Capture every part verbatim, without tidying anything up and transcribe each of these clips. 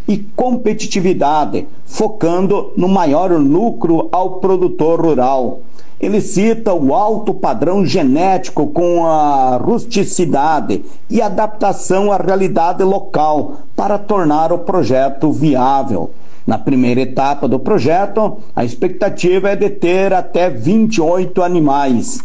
e competitividade, focando no maior lucro ao produtor rural. Ele cita o alto padrão genético com a rusticidade e adaptação à realidade local para tornar o projeto viável. Na primeira etapa do projeto, a expectativa é de ter até vinte e oito animais.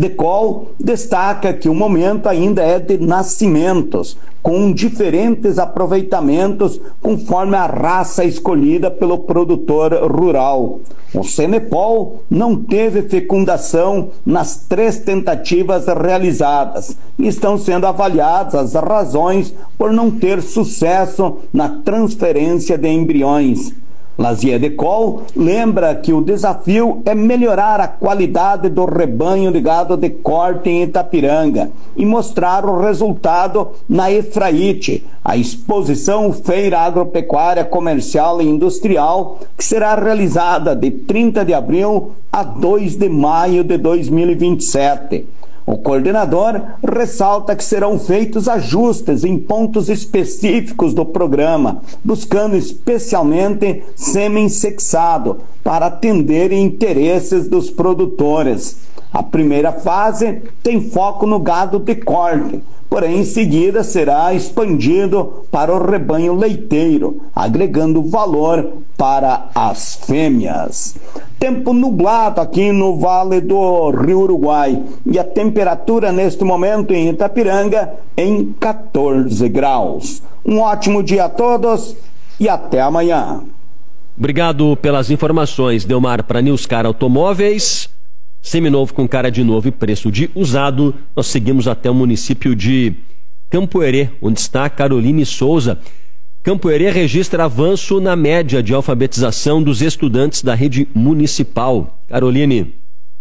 Decol destaca que o momento ainda é de nascimentos, com diferentes aproveitamentos conforme a raça escolhida pelo produtor rural. O Senepol não teve fecundação nas três tentativas realizadas e estão sendo avaliadas as razões por não ter sucesso na transferência de embriões. Lazier Decol lembra que o desafio é melhorar a qualidade do rebanho de gado de corte em Itapiranga e mostrar o resultado na EFRAIT, a exposição Feira Agropecuária Comercial e Industrial, que será realizada de trinta de abril a dois de maio de dois mil e vinte e sete. O coordenador ressalta que serão feitos ajustes em pontos específicos do programa, buscando especialmente sêmen sexado para atender interesses dos produtores. A primeira fase tem foco no gado de corte, porém em seguida será expandido para o rebanho leiteiro, agregando valor para as fêmeas. Tempo nublado aqui no Vale do Rio Uruguai e a temperatura neste momento em Itapiranga em quatorze graus. Um ótimo dia a todos e até amanhã. Obrigado pelas informações, Delmar. Para Newscar Automóveis, seminovo com cara de novo e preço de usado, nós seguimos até o município de Campo Herê, onde está Caroline Souza. Campo Herê registra avanço na média de alfabetização dos estudantes da rede municipal. Caroline.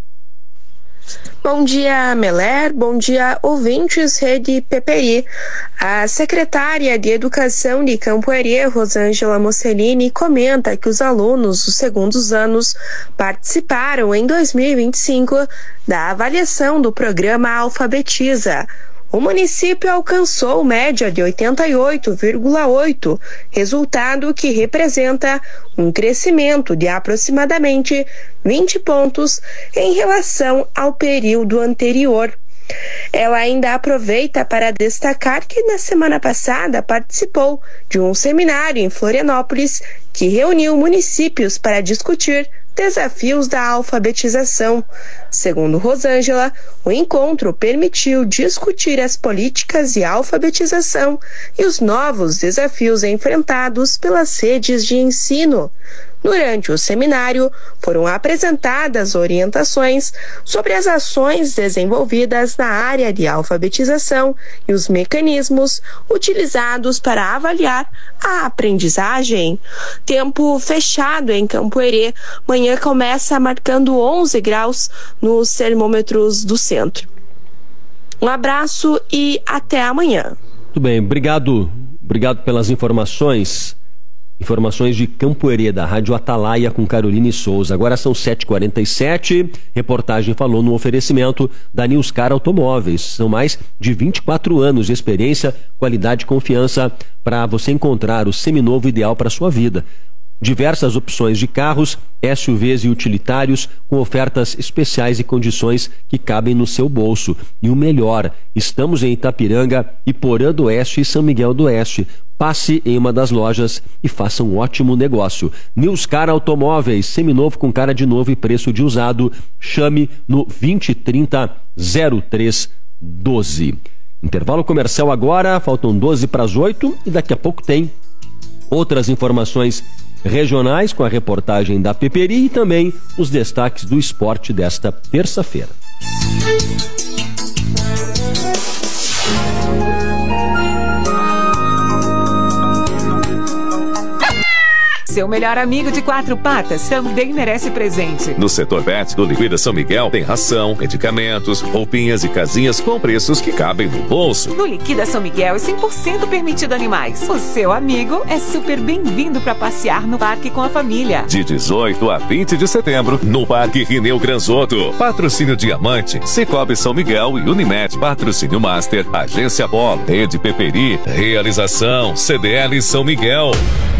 Bom dia, Meler. Bom dia, ouvintes Rede P P I. A secretária de Educação de Campo Herê, Rosângela Mocelini, comenta que os alunos dos segundos anos participaram em dois mil e vinte e cinco da avaliação do programa Alfabetiza. O município alcançou média de oitenta e oito vírgula oito, resultado que representa um crescimento de aproximadamente vinte pontos em relação ao período anterior. Ela ainda aproveita para destacar que na semana passada participou de um seminário em Florianópolis que reuniu municípios para discutir desafios da alfabetização. Segundo Rosângela, o encontro permitiu discutir as políticas de alfabetização e os novos desafios enfrentados pelas redes de ensino. Durante o seminário, foram apresentadas orientações sobre as ações desenvolvidas na área de alfabetização e os mecanismos utilizados para avaliar a aprendizagem. Tempo fechado em Campo Herê. Manhã começa marcando onze graus nos termômetros do centro. Um abraço e até amanhã. Muito bem, obrigado. Obrigado pelas informações. Informações de Campo Herê, da Rádio Atalaia, com Caroline Souza. Agora são sete e quarenta e sete. Reportagem falou no oferecimento da Newscar Automóveis. São mais de vinte e quatro anos de experiência, qualidade e confiança para você encontrar o seminovo ideal para a sua vida. Diversas opções de carros, S U Vs e utilitários com ofertas especiais e condições que cabem no seu bolso. E o melhor, estamos em Itapiranga, Iporã do Oeste e São Miguel do Oeste. Passe em uma das lojas e faça um ótimo negócio. Newscar Automóveis, seminovo com cara de novo e preço de usado. Chame no vinte trinta zero três doze. Intervalo comercial agora, faltam doze para as oito e daqui a pouco tem outras informações regionais com a reportagem da Peperi e também os destaques do esporte desta terça-feira. Seu melhor amigo de quatro patas também merece presente. No setor pet do Liquida São Miguel tem ração, medicamentos, roupinhas e casinhas com preços que cabem no bolso. No Liquida São Miguel é cem por cento permitido animais. O seu amigo é super bem-vindo para passear no parque com a família. De dezoito a vinte de setembro, no Parque Rineu Granzotto. Patrocínio Diamante, Cicobi São Miguel e Unimed. Patrocínio Master, Agência Polo, Rede Peperi. Realização C D L São Miguel.